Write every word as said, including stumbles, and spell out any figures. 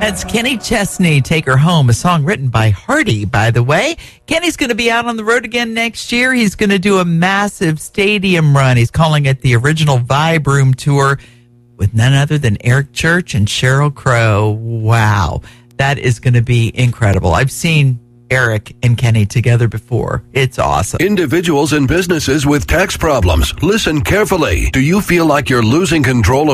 That's Kenny Chesney, Take Her Home, a song written by Hardy, by the way. Kenny's going to be out on the road again next year. He's going to do a massive stadium run. He's calling it the Original Vibe Room Tour with none other than Eric Church and Sheryl Crow. Wow, that is going to be incredible. I've seen Eric and Kenny together before. It's awesome. Individuals and businesses with tax problems, listen carefully. Do you feel like you're losing control of